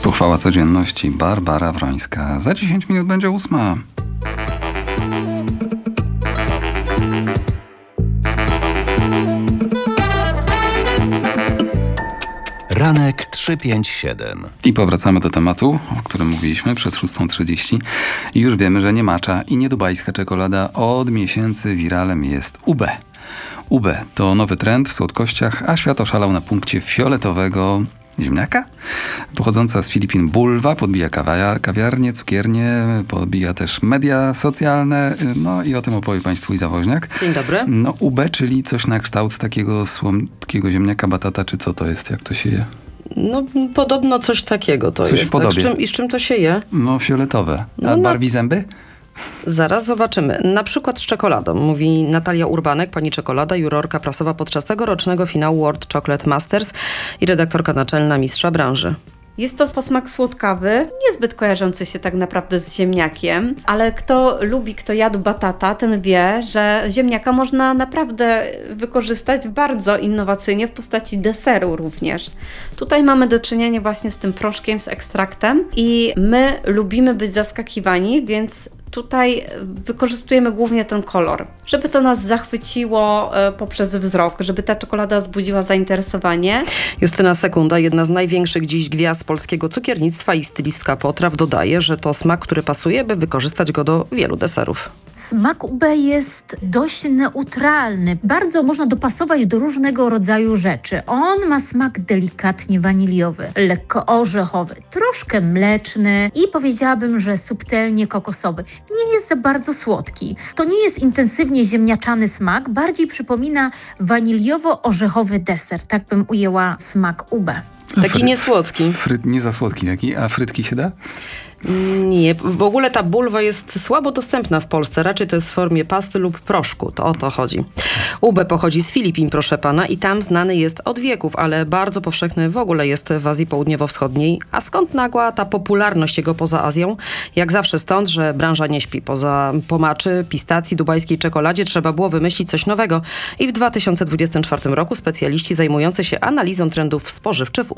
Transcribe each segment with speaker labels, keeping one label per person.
Speaker 1: Pochwała codzienności, Barbara Wrońska. Za 10 minut będzie 8.
Speaker 2: Ranek 357.
Speaker 1: I powracamy do tematu, o którym mówiliśmy przed 6:30. I już wiemy, że nie macza i nie dubajska czekolada. Od miesięcy wiralem jest UB. UB to nowy trend w słodkościach, a świat oszalał na punkcie fioletowego ziemniaka. Pochodząca z Filipin bulwa podbija kawiarnie, cukiernie, podbija też media socjalne. No i o tym opowie Państwu Iza Woźniak.
Speaker 3: Dzień dobry.
Speaker 1: No UB, czyli coś na kształt takiego słodkiego ziemniaka, batata, czy co to jest, jak to się je?
Speaker 3: No podobno coś takiego to
Speaker 1: Coś
Speaker 3: jest.
Speaker 1: w podobie.
Speaker 3: Tak, z czym to się je?
Speaker 1: No fioletowe. A
Speaker 3: No,
Speaker 1: barwi zęby?
Speaker 3: Zaraz zobaczymy. Na przykład z czekoladą, mówi Natalia Urbanek, pani czekolada, jurorka prasowa podczas tegorocznego finału World Chocolate Masters i redaktorka naczelna mistrza branży.
Speaker 4: Jest to posmak słodkawy, niezbyt kojarzący się tak naprawdę z ziemniakiem, ale kto lubi, kto jadł batata, ten wie, że ziemniaka można naprawdę wykorzystać bardzo innowacyjnie w postaci deseru również. Tutaj mamy do czynienia właśnie z tym proszkiem, z ekstraktem i my lubimy być zaskakiwani, więc tutaj wykorzystujemy głównie ten kolor, żeby to nas zachwyciło poprzez wzrok, żeby ta czekolada wzbudziła zainteresowanie.
Speaker 3: Justyna Sekunda, jedna z największych dziś gwiazd polskiego cukiernictwa i stylistka potraw, dodaje, że to smak, który pasuje, by wykorzystać go do wielu deserów.
Speaker 5: Smak UB jest dość neutralny. Bardzo można dopasować do różnego rodzaju rzeczy. On ma smak delikatnie waniliowy, lekko orzechowy, troszkę mleczny i powiedziałabym, że subtelnie kokosowy. Nie jest za bardzo słodki. To nie jest intensywnie ziemniaczany smak, bardziej przypomina waniliowo-orzechowy deser. Tak bym ujęła smak UB.
Speaker 3: Taki niesłodki.
Speaker 1: Nie za słodki taki, a frytki się da?
Speaker 3: Nie, w ogóle ta bulwa jest słabo dostępna w Polsce. Raczej to jest w formie pasty lub proszku. To o to chodzi. UB pochodzi z Filipin, proszę pana, i tam znany jest od wieków, ale bardzo powszechny w ogóle jest w Azji Południowo-Wschodniej. A skąd nagła ta popularność jego poza Azją? Jak zawsze stąd, że branża nie śpi. Poza pomaczy, pistacji, dubajskiej czekoladzie trzeba było wymyślić coś nowego. I w 2024 roku specjaliści zajmujący się analizą trendów spożywczych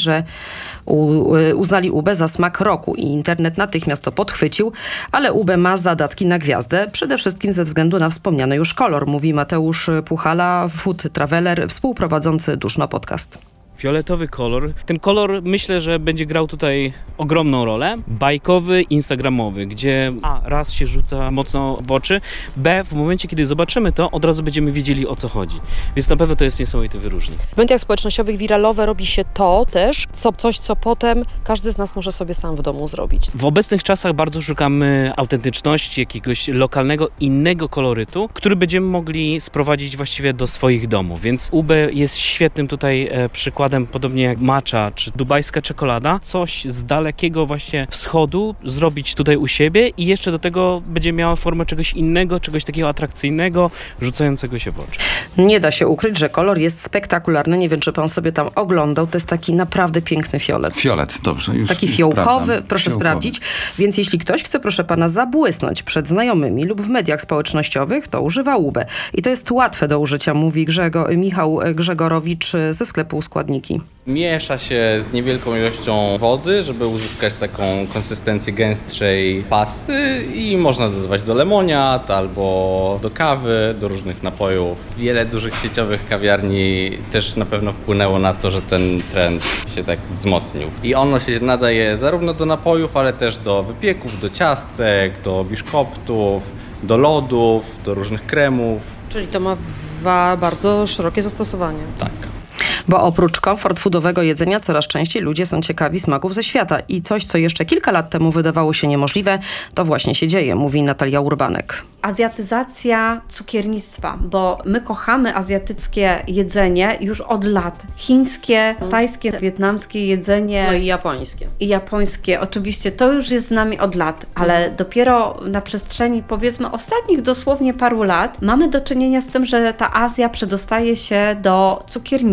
Speaker 3: uznali UB za smak roku i internet natychmiast to podchwycił, ale UB ma zadatki na gwiazdę, przede wszystkim ze względu na wspomniany już kolor, mówi Mateusz Puchala, food traveler, współprowadzący Duszno Podcast.
Speaker 6: Fioletowy kolor. Ten kolor myślę, że będzie grał tutaj ogromną rolę. Bajkowy, instagramowy, gdzie raz się rzuca mocno w oczy, w momencie, kiedy zobaczymy to, od razu będziemy wiedzieli, o co chodzi. Więc na pewno to jest niesamowity wyróżnik.
Speaker 7: W mediach społecznościowych wiralowe robi się to też, co potem każdy z nas może sobie sam w domu zrobić.
Speaker 6: W obecnych czasach bardzo szukamy autentyczności, jakiegoś lokalnego, innego kolorytu, który będziemy mogli sprowadzić właściwie do swoich domów. Więc UB jest świetnym tutaj przykładem, podobnie jak matcha czy dubajska czekolada, coś z dalekiego właśnie wschodu zrobić tutaj u siebie i jeszcze do tego będzie miała formę czegoś innego, czegoś takiego atrakcyjnego, rzucającego się w oczy.
Speaker 3: Nie da się ukryć, że kolor jest spektakularny. Nie wiem, czy pan sobie tam oglądał. To jest taki naprawdę piękny fiolet.
Speaker 1: Fiolet, dobrze. Już
Speaker 3: taki fiołkowy,
Speaker 1: sprawdzam.
Speaker 3: proszę sprawdzić. Więc jeśli ktoś chce, proszę pana, zabłysnąć przed znajomymi lub w mediach społecznościowych, to używa UB. I to jest łatwe do użycia, mówi Michał Grzegorowicz ze sklepu Składniki.
Speaker 8: Miesza się z niewielką ilością wody, żeby uzyskać taką konsystencję gęstszej pasty i można dodawać do lemoniad albo do kawy, do różnych napojów. Wiele dużych sieciowych kawiarni też na pewno wpłynęło na to, że ten trend się tak wzmocnił. I ono się nadaje zarówno do napojów, ale też do wypieków, do ciastek, do biszkoptów, do lodów, do różnych kremów.
Speaker 7: Czyli to ma bardzo szerokie zastosowanie.
Speaker 8: Tak.
Speaker 3: Bo oprócz comfort foodowego jedzenia coraz częściej ludzie są ciekawi smaków ze świata. I coś, co jeszcze kilka lat temu wydawało się niemożliwe, to właśnie się dzieje, mówi Natalia Urbanek.
Speaker 4: Azjatyzacja cukiernictwa, bo my kochamy azjatyckie jedzenie już od lat. Chińskie, tajskie, wietnamskie jedzenie.
Speaker 7: No i japońskie.
Speaker 4: I japońskie. Oczywiście to już jest z nami od lat, ale dopiero na przestrzeni powiedzmy ostatnich dosłownie paru lat mamy do czynienia z tym, że ta Azja przedostaje się do cukiernictwa.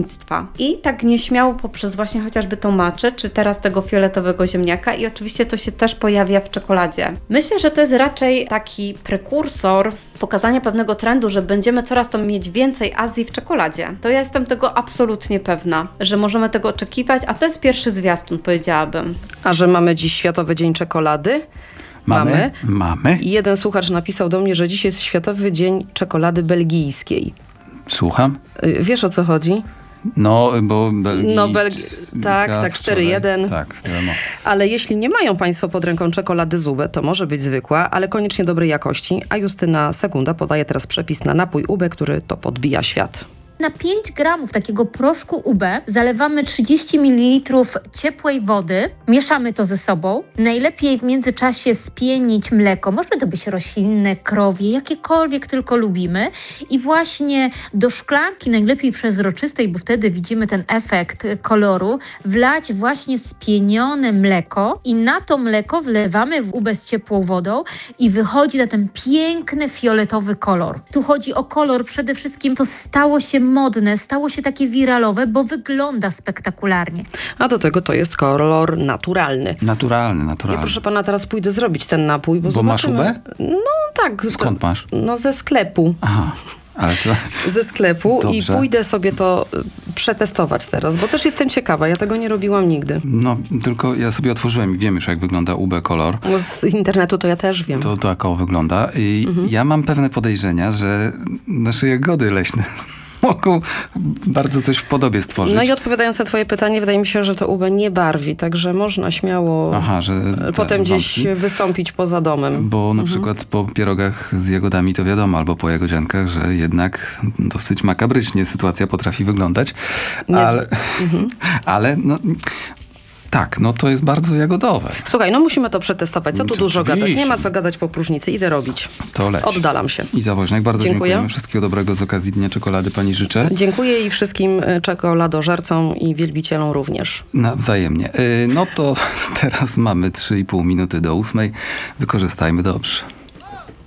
Speaker 4: ziemniaka. I tak nieśmiało poprzez właśnie chociażby tą maczę, czy teraz tego fioletowego ziemniaka i oczywiście to się też pojawia w czekoladzie. Myślę, że to jest raczej taki prekursor pokazania pewnego trendu, że będziemy coraz to mieć więcej Azji w czekoladzie. To ja jestem tego absolutnie pewna, że możemy tego oczekiwać, a to jest pierwszy zwiastun, powiedziałabym.
Speaker 3: A że mamy dziś Światowy Dzień Czekolady?
Speaker 1: Mamy.
Speaker 3: I jeden słuchacz napisał do mnie, że dziś jest Światowy Dzień Czekolady Belgijskiej.
Speaker 1: Słucham?
Speaker 3: Wiesz, o co chodzi?
Speaker 1: No, bo
Speaker 3: tak, 4-1.
Speaker 1: Tak, wiadomo.
Speaker 3: Ale jeśli nie mają Państwo pod ręką czekolady Zube, to może być zwykła, ale koniecznie dobrej jakości. A Justyna Sekunda podaje teraz przepis na napój Ube, który to podbija świat.
Speaker 5: Na 5 gramów takiego proszku UB zalewamy 30 ml ciepłej wody, mieszamy to ze sobą. Najlepiej w międzyczasie spienić mleko, może to być roślinne, krowie, jakiekolwiek tylko lubimy. I właśnie do szklanki, najlepiej przezroczystej, bo wtedy widzimy ten efekt koloru, wlać właśnie spienione mleko i na to mleko wlewamy w UB z ciepłą wodą i wychodzi na ten piękny fioletowy kolor. Tu chodzi o kolor przede wszystkim, to stało się modne, stało się takie wiralowe, bo wygląda spektakularnie.
Speaker 3: A do tego to jest kolor naturalny.
Speaker 1: Naturalny.
Speaker 3: Ja proszę pana, teraz pójdę zrobić ten napój, bo
Speaker 1: masz
Speaker 3: zobaczymy.
Speaker 1: Ubę?
Speaker 3: No tak.
Speaker 1: Skąd masz?
Speaker 3: No ze sklepu.
Speaker 1: Aha, ale to...
Speaker 3: Ze sklepu
Speaker 1: Dobrze.
Speaker 3: i pójdę sobie to przetestować teraz, bo też jestem ciekawa. Ja tego nie robiłam nigdy.
Speaker 1: No, tylko ja sobie otworzyłem i wiem już, jak wygląda UB kolor.
Speaker 3: No, z internetu to ja też wiem.
Speaker 1: To tak wygląda. I ja mam pewne podejrzenia, że nasze jagody leśne mogą bardzo coś w podobie stworzyć.
Speaker 3: No i odpowiadając na twoje pytanie, wydaje mi się, że to UB nie barwi, także można śmiało potem gdzieś wystąpić poza domem.
Speaker 1: Bo na przykład po pierogach z jagodami to wiadomo, albo po jagodziankach, że jednak dosyć makabrycznie sytuacja potrafi wyglądać. Ale no... Tak, no to jest bardzo jagodowe.
Speaker 3: Słuchaj, no musimy to przetestować. Co tu dużo gadać? Nie ma co gadać po próżnicy. Idę robić.
Speaker 1: To leci.
Speaker 3: Oddalam się.
Speaker 1: Iza Woźniak, bardzo dziękujemy. Wszystkiego dobrego z okazji Dnia Czekolady pani życzę.
Speaker 3: Dziękuję i wszystkim czekoladożercom i wielbicielom również.
Speaker 1: Wzajemnie. No to teraz mamy 3,5 minuty do 8. Wykorzystajmy dobrze.